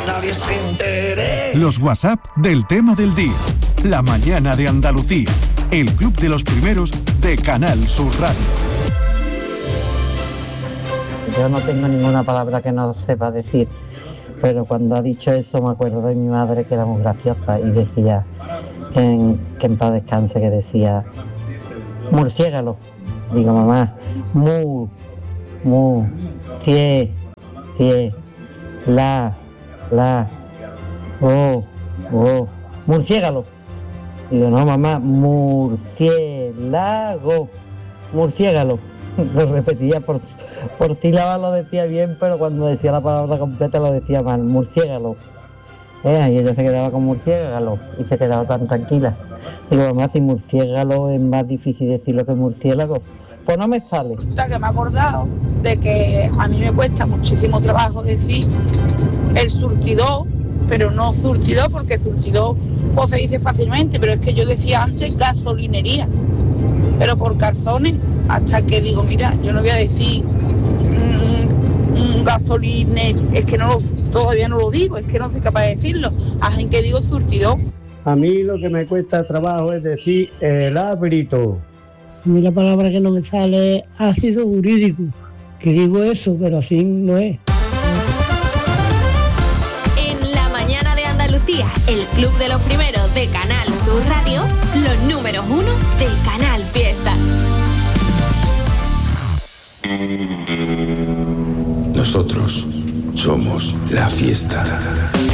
nadie se entere. Los WhatsApp del tema del día. La mañana de Andalucía. El club de los primeros de Canal Sur Radio. Yo no tengo ninguna palabra que no sepa decir, pero cuando ha dicho eso me acuerdo de mi madre, que era muy graciosa y decía, que en paz descanse, que decía, murciégalo. Digo, mamá, cie, la, murciégalo. Digo, no, mamá, murciélago, murciégalo. Lo repetía por sílabas, lo decía bien, pero cuando decía la palabra completa lo decía mal, murciégalo. Y ella se quedaba con murciégalo y se quedaba tan tranquila. Digo, mamá, si murciégalo es más difícil decirlo que murciélago, pues no me sale. Que me he acordado de que a mí me cuesta muchísimo trabajo decir el surtidor, pero no surtidor, porque surtidor pues se dice fácilmente, pero es que yo decía antes gasolinería, pero por calzones, hasta que digo, mira, yo no voy a decir gasoliner, es que todavía no lo digo, es que no soy capaz de decirlo, hasta que digo surtidor. A mí lo que me cuesta trabajo es decir el ábrito. A mí la palabra que no me sale es ácido jurídico, que digo eso, pero así no es. En la mañana de Andalucía, el club de los primeros de Canal Sur Radio, los números 1 de Canal Fiesta. Nosotros somos la fiesta.